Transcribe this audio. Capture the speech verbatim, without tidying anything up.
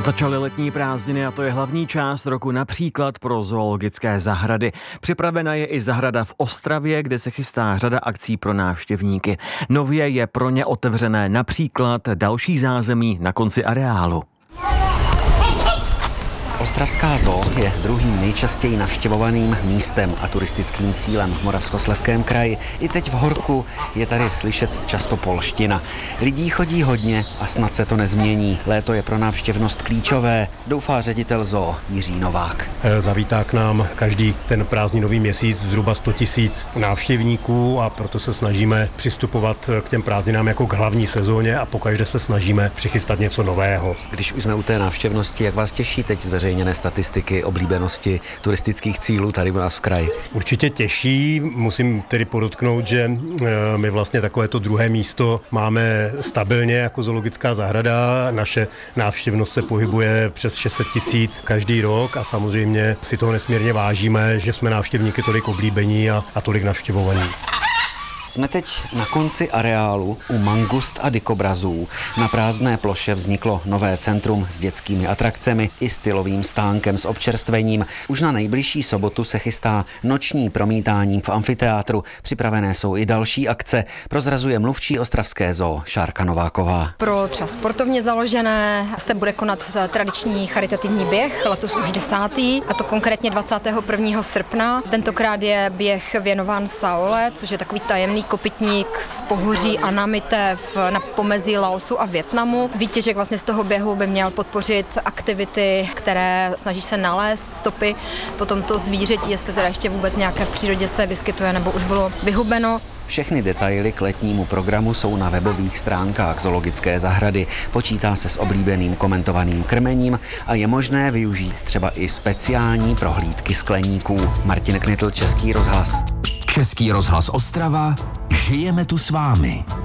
Začaly letní prázdniny a to je hlavní část roku například pro zoologické zahrady. Připravena je i zahrada v Ostravě, kde se chystá řada akcí pro návštěvníky. Nově je pro ně otevřené například další zázemí na konci areálu. Ostravská zoo je druhým nejčastěji navštěvovaným místem a turistickým cílem v Moravskoslezském kraji. I teď v horku je tady slyšet často polština. Lidí chodí hodně a snad se to nezmění. Léto je pro návštěvnost klíčové, doufá ředitel zoo Jiří Novák. Zavítá k nám každý ten prázdninový měsíc zhruba sto tisíc návštěvníků a proto se snažíme přistupovat k těm prázdninám jako k hlavní sezóně a pokaždé se snažíme přichystat něco nového. Když už jsme u té návštěvnosti, jak vás těší teď zveřejněné statistiky oblíbenosti turistických cílů tady u nás v kraji? Určitě těší, musím tedy podotknout, že my vlastně takovéto druhé místo máme stabilně jako zoologická zahrada. Naše návštěvnost se pohybuje přes šest set tisíc každý rok a samozřejmě si toho nesmírně vážíme, že jsme návštěvníky tolik oblíbení a, a tolik navštěvovaní. Jsme teď na konci areálu u mangust a dikobrazů. Na prázdné ploše vzniklo nové centrum s dětskými atrakcemi i stylovým stánkem s občerstvením. Už na nejbližší sobotu se chystá noční promítání v amfiteátru. Připravené jsou i další akce, prozrazuje mluvčí ostravské zoo Šárka Nováková. Pro třeba sportovně založené se bude konat tradiční charitativní běh, letos už desátý, a to konkrétně dvacátého prvního srpna. Tentokrát je běh věnován Saole, což je takový tajemný kopytník z pohoří Anamitev na pomezí Laosu a Vietnamu. Výtěžek vlastně z toho běhu by měl podpořit aktivity, které snaží se nalézt stopy po tomto zvířeti, jestli teda ještě vůbec nějaké v přírodě se vyskytuje nebo už bylo vyhubeno. Všechny detaily k letnímu programu jsou na webových stránkách zoologické zahrady. Počítá se s oblíbeným komentovaným krmením a je možné využít třeba i speciální prohlídky skleníků. Martin Knitl, Český rozhlas. Český rozhlas Ostrava, žijeme tu s vámi.